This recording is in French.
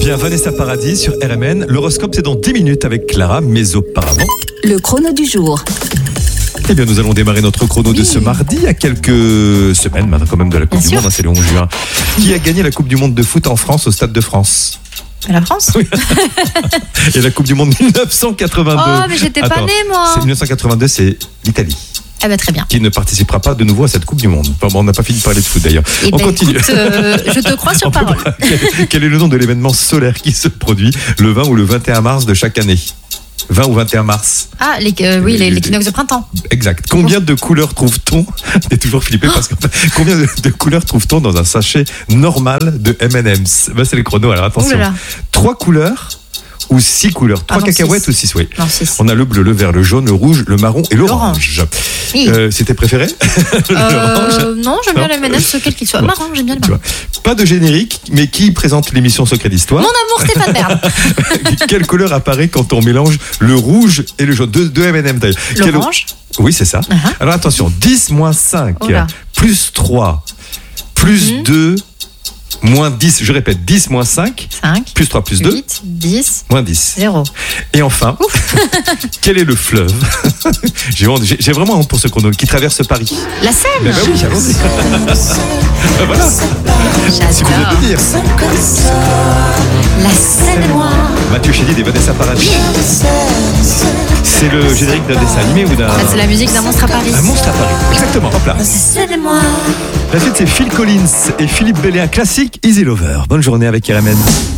Bien, Vanessa Paradis sur RMN. L'horoscope, c'est dans 10 minutes avec Clara, mais auparavant... Le chrono du jour. Eh bien, nous allons démarrer notre chrono de ce mardi, il y a quelques semaines maintenant quand même de la Coupe du Monde, c'est le 11 juin. Qui a gagné la Coupe du Monde de foot en France au Stade de France? La France? Oui. Et la Coupe du Monde 1982. Oh, mais j'étais pas née, moi. C'est 1982, c'est l'Italie. Ah bah très bien. Qui ne participera pas de nouveau à cette Coupe du Monde. Enfin, bon, on n'a pas fini de parler de foot d'ailleurs. On continue. Écoute, je te crois sur parole. Quel est le nom de l'événement solaire qui se produit le 20 ou le 21 mars de chaque année? 20 ou 21 mars. Ah, l'équinoxe de printemps. Exact. Combien de couleurs trouve-t-on? T'es toujours flippé parce que combien de couleurs trouve-t-on dans un sachet normal de M&M's? Ben, c'est le chrono, alors attention. 3 couleurs ou 6 couleurs? 3 cacahuètes ou 6, oui. Non, 6. On a le bleu, le vert, le jaune, le rouge, le marron et l'orange. Oui. C'est tes préférés? Non, j'aime bien le M&M's, quel qu'il soit. Marron, j'aime bien le marron. Pas de générique, mais qui présente l'émission Secret d'Histoire? Mon amour, Stéphane Bern. Quelle couleur apparaît quand on mélange le rouge et le jaune? Deux M&M d'ailleurs. L'orange? Oui, c'est ça. Alors attention, 10 moins 5, plus 3, plus 2, moins 10. Je répète, 10 moins 5, 5, plus 3, plus 2, 8, 10, moins 10. 0. Et enfin, quel est le fleuve? J'ai vraiment honte pour ce chrono qui traverse Paris. La Seine. Ben oui, allons-y. Voilà. Si vous voulez le dire. La Seine et moi. Mathieu Chédid et Vanessa Paradis. C'est le générique d'un dessin animé ou d'un... C'est la musique d'un monstre à Paris. Un monstre à Paris, exactement, hop là. Seine et moi. La suite, c'est Phil Collins et Philippe Bellé, un classique, Easy Lover. Bonne journée avec RMN.